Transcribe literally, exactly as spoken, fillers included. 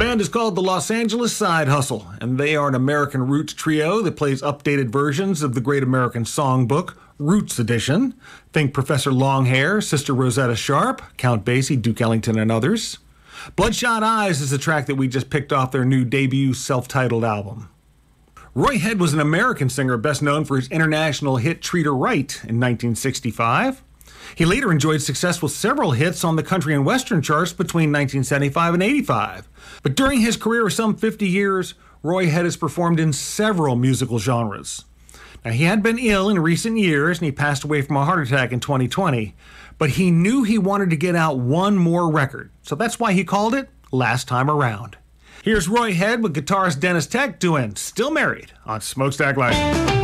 band is called the Los Angeles Side Hustle, and they are an American roots trio that plays updated versions of the Great American Songbook, Roots Edition. Think Professor Longhair, Sister Rosetta Sharp, Count Basie, Duke Ellington, and others. Bloodshot Eyes is the track that we just picked off their new debut self-titled album. Roy Head was an American singer best known for his international hit Treat Her Right in nineteen sixty-five. He later enjoyed success with several hits on the country and western charts between nineteen seventy-five and eighty-five. But during his career of some fifty years, Roy Head has performed in several musical genres. Now, he had been ill in recent years and he passed away from a heart attack in twenty twenty, but he knew he wanted to get out one more record, so that's why he called it Last Time Around. Here's Roy Head with guitarist Dennis Tech doing Still Married on Smokestack Live.